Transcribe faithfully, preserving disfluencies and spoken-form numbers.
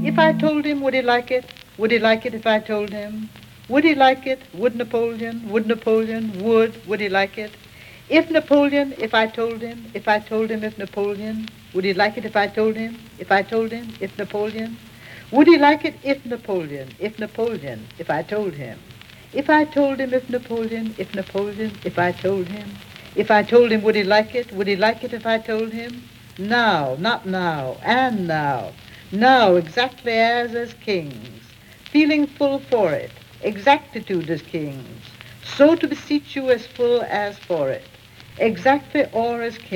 If I told him, would he like it? Would he like it if I told him? Would he like it? Would Napoleon? Would Napoleon? Would? Would he like it? If Napoleon, if I told him, if I told him if Napoleon, would he like it if I told him? If I told him, if Napoleon? Would he like it if Napoleon, if Napoleon, if I told him? If I told him if Napoleon, if Napoleon, if I told him? If I told him, would he like it? Would he like it if I told him? Now, not now, and now. Now, exactly as as kings, feeling full for it, exactitude as kings, so to beseech you as full as for it, exactly or as kings.